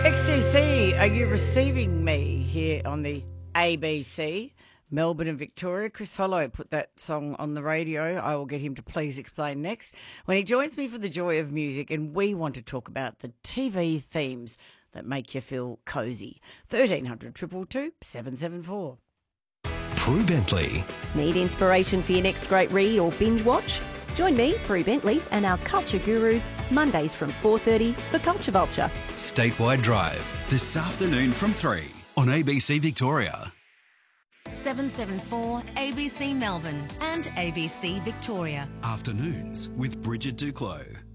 XTC, are you receiving me here on the ABC, Melbourne and Victoria? Chris Hollow put that song on the radio. I will get him to please explain next when he joins me for the joy of music, and we want to talk about the TV themes that make you feel cosy. 1300 222 774. Prue Bentley. Need inspiration for your next great read or binge watch? Join me, Prue Bentley, and our culture gurus Mondays from 4:30 for Culture Vulture. Statewide Drive, this afternoon from 3 on ABC Victoria. 774 ABC Melbourne and ABC Victoria. Afternoons with Bridget Duclos.